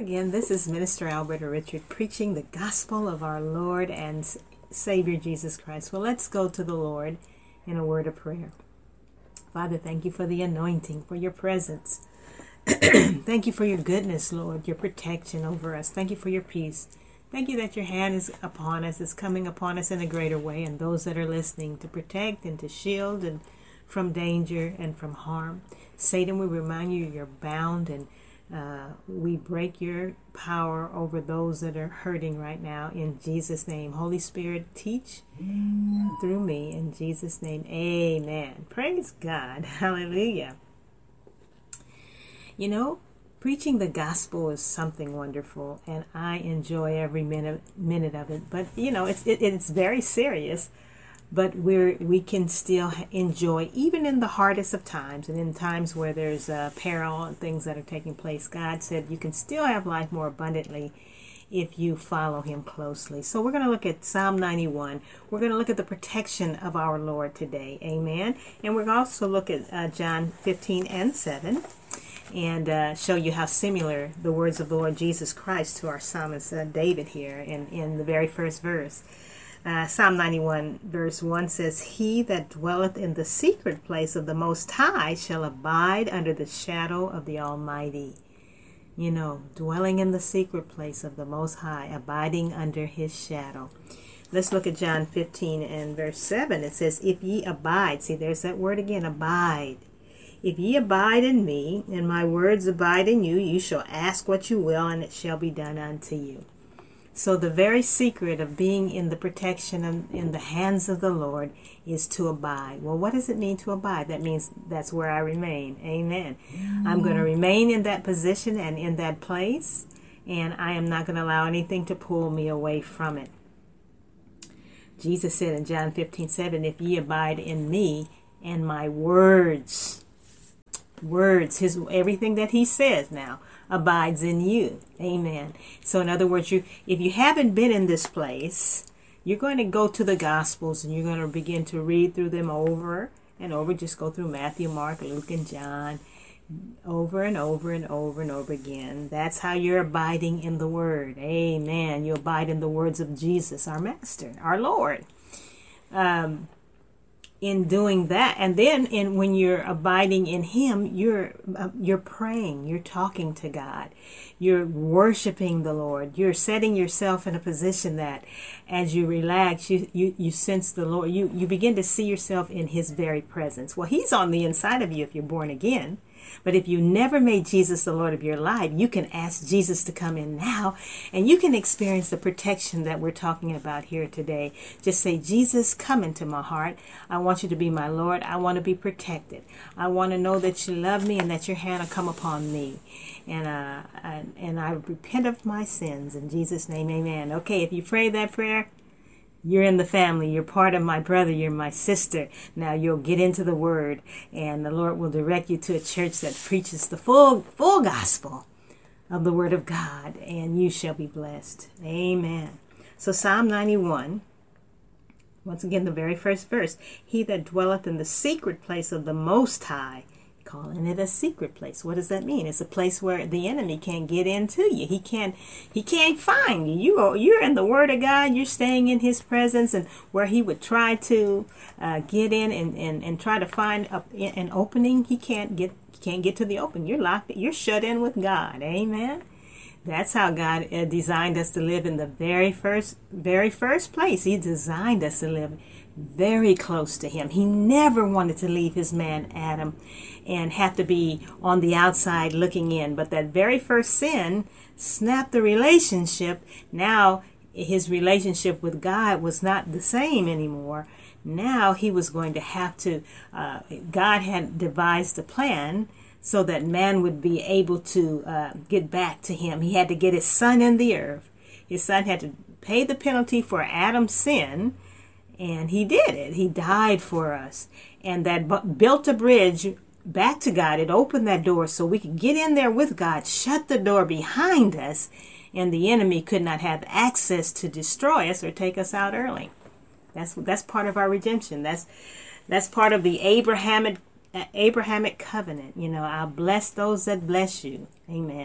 again, this is Minister Alberta Richard preaching the gospel of our Lord and Savior Jesus Christ. Well, let's go to the Lord in a word of prayer. Father, thank you for the anointing, for your presence. Thank you for your goodness, Lord, your protection over us. Thank you for your peace. Thank you that your hand is upon us, is coming upon us in a greater way, and those that are listening, to protect and to shield and from danger and from harm. Satan, we remind you you're bound, and we break your power over those that are hurting right now in Jesus' name. Holy Spirit, teach through me in Jesus' name. Amen. Praise God. Hallelujah. You know, preaching the gospel is something wonderful, and I enjoy every minute of it. But, you know, it's very serious. But we can still enjoy, even in the hardest of times, and in times where there's peril and things that are taking place. God said you can still have life more abundantly if you follow him closely. So we're going to look at Psalm 91. We're going to look at the protection of our Lord today. Amen. And we're going to also look at John 15 and 7 and show you how similar the words of the Lord Jesus Christ to our psalmist David here in the very first verse. Psalm 91 verse 1 says, "He that dwelleth in the secret place of the Most High shall abide under the shadow of the Almighty." You know, dwelling in the secret place of the Most High, abiding under his shadow. Let's look at John 15 and verse 7. It says, "If ye abide," see, there's that word again, abide. "If ye abide in me, and my words abide in you, you shall ask what you will, and it shall be done unto you." So the very secret of being in the protection in the hands of the Lord is to abide. Well, what does it mean to abide? That means that's where I remain. Amen. I'm going to remain in that position and in that place, and I am not going to allow anything to pull me away from it. Jesus said in John 15:7, "If ye abide in me and my words," everything that he says now abides in you. Amen. So in other words, if you haven't been in this place, you're going to go to the Gospels and you're going to begin to read through them over and over. Just go through Matthew, Mark, Luke, and John over and over and over and over again. That's how you're abiding in the Word. Amen. You abide in the words of Jesus, our Master, our Lord. In doing that, and then when you're abiding in him, you're praying, you're talking to God, you're worshiping the Lord, you're setting yourself in a position that as you relax, you sense the Lord, you begin to see yourself in his very presence. Well, he's on the inside of you if you're born again. But if you never made Jesus the Lord of your life, you can ask Jesus to come in now, and you can experience the protection that we're talking about here today. Just say, "Jesus, come into my heart. I want you to be my Lord. I want to be protected. I want to know that you love me and that your hand will come upon me. And I repent of my sins. In Jesus' name, amen." Okay, if you pray that prayer, you're in the family. You're part of my brother. You're my sister. Now you'll get into the Word, and the Lord will direct you to a church that preaches the full gospel of the Word of God, and you shall be blessed. Amen. So Psalm 91, once again, the very first verse, "He that dwelleth in the secret place of the Most High," calling it a secret place. What does that mean? It's a place where the enemy can't get into you. He can't find you. You're in the Word of God. You're staying in his presence, and where he would try to get in and try to find an opening, he can't get to the open. You're locked. You're shut in with God. Amen. That's how God designed us to live in the very first place. He designed us to live very close to him. He never wanted to leave his man Adam and have to be on the outside looking in. But that very first sin snapped the relationship. Now his relationship with God was not the same anymore. Now he was going to have to, God had devised a plan so that man would be able to get back to him. He had to get his son in the earth. His son had to pay the penalty for Adam's sin, and he did it. He died for us. And that built a bridge back to God. It opened that door so we could get in there with God, shut the door behind us, and the enemy could not have access to destroy us or take us out early. That's part of our redemption. That's part of the Abrahamic covenant. You know, I'll bless those that bless you. Amen.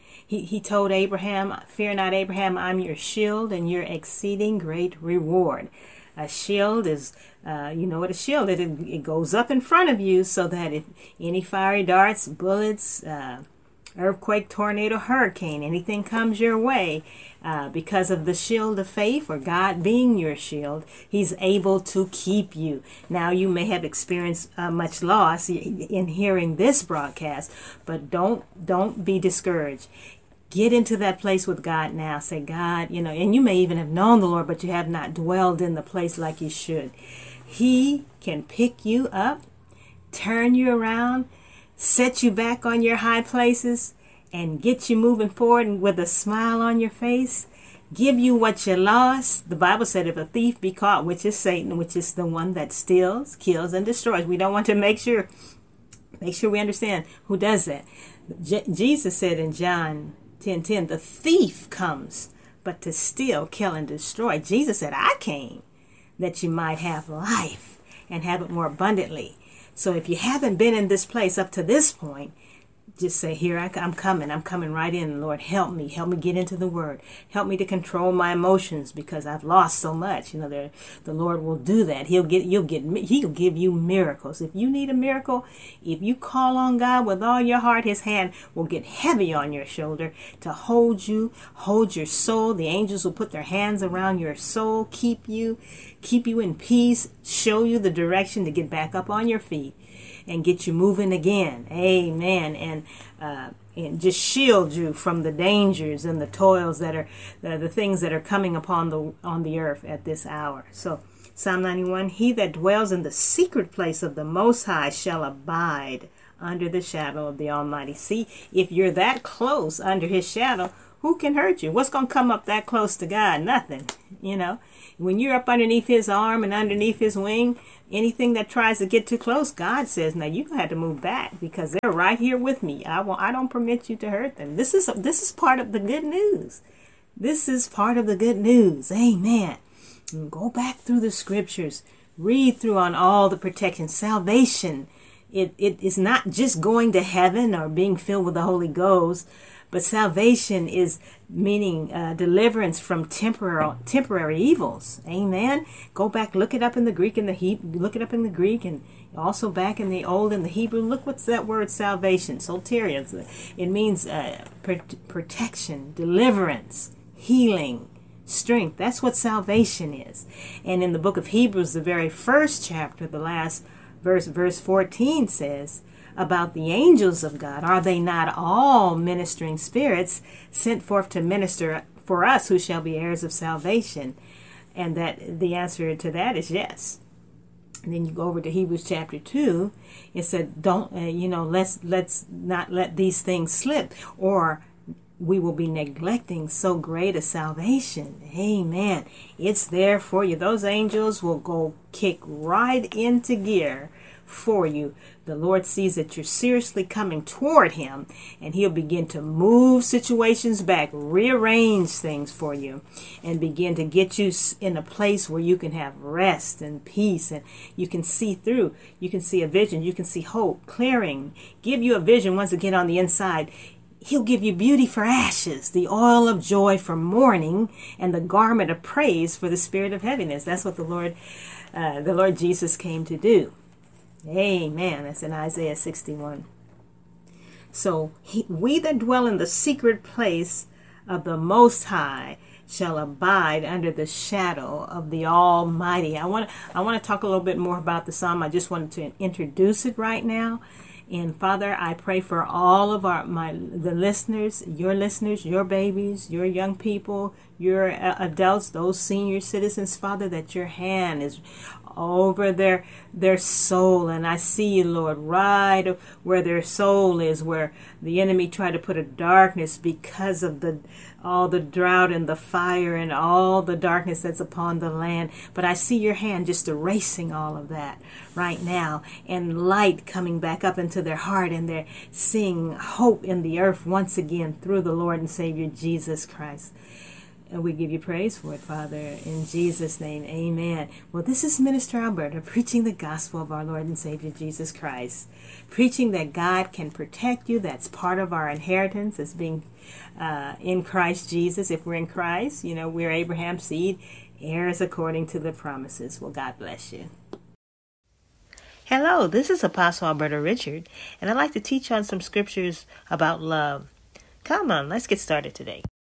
He told Abraham, "Fear not, Abraham, I'm your shield and your exceeding great reward." A shield is, you know what a shield is. It goes up in front of you so that if any fiery darts, bullets, earthquake, tornado, hurricane, anything comes your way, because of the shield of faith, or God being your shield, He's able to keep you. Now, you may have experienced much loss in hearing this broadcast, but don't be discouraged. Get into that place with God now. Say, God, and you may even have known the Lord, but you have not dwelled in the place like you should. He can pick you up, turn you around, set you back on your high places, and get you moving forward with a smile on your face. Give you what you lost. The Bible said if a thief be caught, which is Satan, which is the one that steals, kills, and destroys. We don't want to make sure we understand who does that. Jesus said in John 10:10, the thief comes but to steal, kill, and destroy. Jesus said, I came that you might have life and have it more abundantly. So if you haven't been in this place up to this point, just say, here I'm coming right in. Lord, help me get into the Word. Help me to control my emotions because I've lost so much. The Lord will do that. He'll give you miracles. If you need a miracle, if you call on God with all your heart, His hand will get heavy on your shoulder to hold your soul. The angels will put their hands around your soul, keep you in peace, show you the direction to get back up on your feet and get you moving again. Amen. And just shield you from the dangers and the toils that are the things that are coming upon on the earth at this hour. So Psalm 91, he that dwells in the secret place of the Most High shall abide under the shadow of the Almighty. See, if you're that close under His shadow, who can hurt you? What's going to come up that close to God? Nothing. When you're up underneath His arm and underneath His wing, anything that tries to get too close, God says, now you're going to have to move back because they're right here with me. I don't permit you to hurt them. This is part of the good news. This is part of the good news. Amen. And go back through the scriptures. Read through on all the protection. Salvation. It is not just going to heaven or being filled with the Holy Ghost, but salvation is meaning deliverance from temporary evils. Amen. Go back, look it up in the Greek and the Hebrew. Look it up in the Greek and also back in the Old and the Hebrew. Look what's that word salvation. Soteria. It means protection, deliverance, healing, strength. That's what salvation is. And in the book of Hebrews, the very first chapter, the last verse 14 says about the angels of God, are they not all ministering spirits sent forth to minister for us who shall be heirs of salvation? And that the answer to that is yes. And then you go over to Hebrews chapter 2. It said, don't, let's not let these things slip, or we will be neglecting so great a salvation. Amen. It's there for you. Those angels will go kick right into gear for you. The Lord sees that you're seriously coming toward Him, and He'll begin to move situations back, rearrange things for you, and begin to get you in a place where you can have rest and peace, and you can see through. You can see a vision. You can see hope, clearing, give you a vision once again on the inside. He'll give you beauty for ashes, the oil of joy for mourning, and the garment of praise for the spirit of heaviness. That's what the Lord Jesus came to do. Amen. That's in Isaiah 61. So we that dwell in the secret place of the Most High shall abide under the shadow of the Almighty. I want to talk a little bit more about the psalm. I just wanted to introduce it right now. And Father, I pray for all of the listeners, your babies, your young people, your adults, those senior citizens, Father, that your hand is over their soul. And I see you, Lord, right where their soul is, where the enemy tried to put a darkness because of all the drought and the fire and all the darkness that's upon the land. But I see your hand just erasing all of that right now, and light coming back up into their heart, and they're seeing hope in the earth once again through the Lord and Savior Jesus Christ. And we give you praise for it, Father, in Jesus' name, amen. Well, this is Minister Alberta preaching the gospel of our Lord and Savior Jesus Christ, preaching that God can protect you. That's part of our inheritance as being in Christ Jesus. If we're in Christ, we're Abraham's seed, heirs according to the promises. Well, God bless you. Hello, this is Apostle Alberta Richard, and I'd like to teach on some scriptures about love. Come on, let's get started today.